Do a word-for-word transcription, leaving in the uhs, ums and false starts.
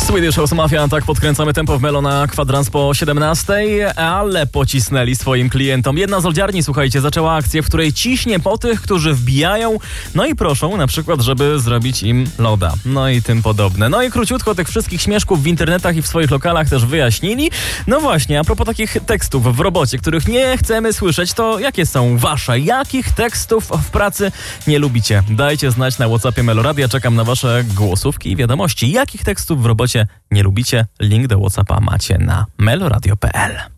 Swedish House Mafia, tak podkręcamy tempo w Melo na kwadrans po siedemnastej, ale pocisnęli swoim klientom. Jedna z lodziarni, słuchajcie, zaczęła akcję, w której ciśnie po tych, którzy wbijają, no i proszą na przykład, żeby zrobić im loda, no i tym podobne. No i króciutko tych wszystkich śmieszków w internetach i w swoich lokalach też wyjaśnili. No właśnie, a propos takich tekstów w robocie, których nie chcemy słyszeć, to jakie są wasze? Jakich tekstów w pracy nie lubicie? Dajcie znać na WhatsAppie Meloradia, czekam na wasze głosówki i wiadomości. Jakich tekstów w robocie nie lubicie? Link do WhatsAppa macie na meloradio kropka p l.